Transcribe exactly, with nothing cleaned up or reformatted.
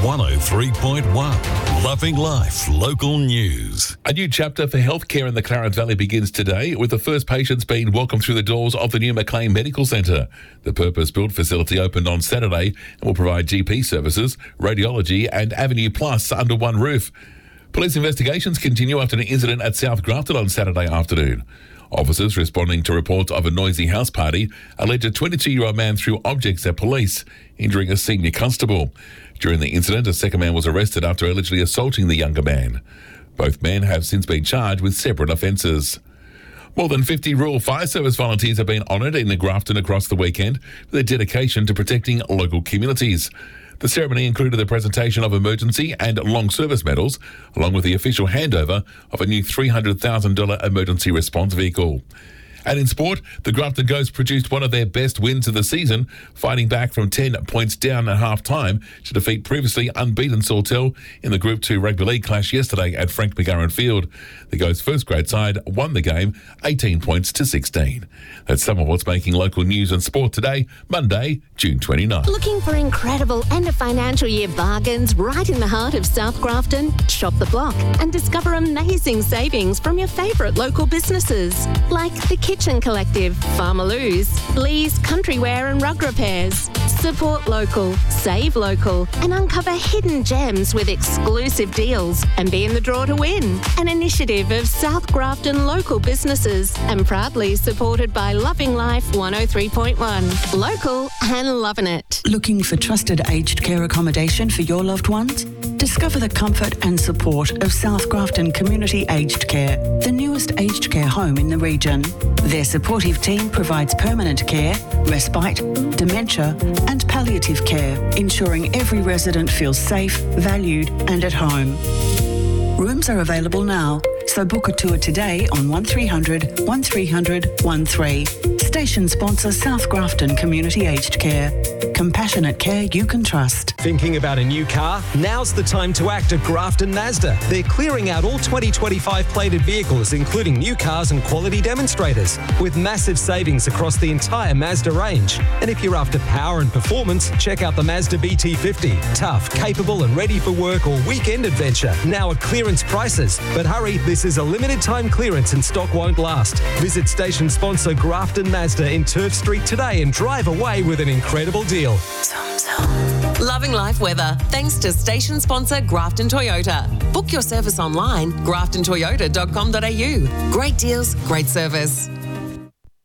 one oh three point one. Loving Life Local News. A new chapter for healthcare in the Clarence Valley begins today, with the first patients being welcomed through the doors of the new Maclean Medical Centre. The purpose-built facility opened on Saturday and will provide G P services, radiology and Avenue Plus under one roof. Police investigations continue after an incident at South Grafton on Saturday afternoon. Officers responding to reports of a noisy house party alleged a twenty-two-year-old man threw objects at police, injuring a senior constable. During the incident, a second man was arrested after allegedly assaulting the younger man. Both men have since been charged with separate offences. More than fifty rural fire service volunteers have been honoured in the Grafton across the weekend for their dedication to protecting local communities. The ceremony included the presentation of emergency and long service medals, along with the official handover of a new three hundred thousand dollars emergency response vehicle. And in sport, the Grafton Ghosts produced one of their best wins of the season, fighting back from ten points down at half-time to defeat previously unbeaten Sawtell in the Group two Rugby League clash yesterday at Frank McGarren Field. The Ghosts' first-grade side won the game eighteen points to sixteen. That's some of what's making local news and sport today, Monday, June twenty-ninth. Looking for incredible end of financial year bargains right in the heart of South Grafton? Shop the block and discover amazing savings from your favourite local businesses, like the Kitchen Collective, Farmaloo's, Lee's Country Wear and Rug Repairs. Support local, save local, and uncover hidden gems with exclusive deals and be in the draw to win. An initiative of South Grafton local businesses and proudly supported by Loving Life one oh three point one. Local and loving it. Looking for trusted aged care accommodation for your loved ones? Discover the comfort and support of South Grafton Community Aged Care, the newest aged care home in the region. Their supportive team provides permanent care, respite, dementia and palliative care, ensuring every resident feels safe, valued and at home. Rooms are available now, so book a tour today on one three hundred, one three hundred, one three. Station sponsor South Grafton Community Aged Care. Compassionate care you can trust. Thinking about a new car? Now's the time to act at Grafton Mazda. They're clearing out all twenty twenty-five plated vehicles, including new cars and quality demonstrators, with massive savings across the entire Mazda range. And if you're after power and performance, check out the Mazda B T fifty. Tough, capable and ready for work or weekend adventure. Now at clearance prices. But hurry, this is a limited time clearance and stock won't last. Visit station sponsor Grafton Mazda in Turf Street today and drive away with an incredible deal. Loving life weather, thanks to station sponsor Grafton Toyota. Book your service online, grafton toyota dot com dot a u. Great deals, great service.